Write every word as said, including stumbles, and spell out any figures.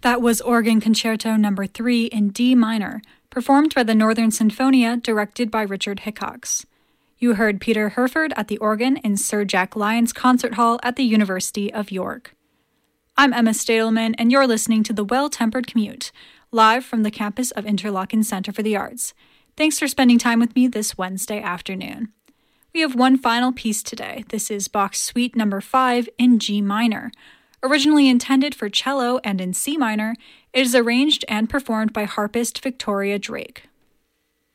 That was Organ Concerto Number three in D minor, performed by the Northern Sinfonia, directed by Richard Hickox. You heard Peter Herford at the organ in Sir Jack Lyons Concert Hall at the University of York. I'm Emma Stadelman, and you're listening to The Well-Tempered Commute, live from the campus of Interlochen Center for the Arts. Thanks for spending time with me this Wednesday afternoon. We have one final piece today. This is Bach's Suite Number five in G minor. Originally intended for cello and in C minor, it is arranged and performed by harpist Victoria Drake.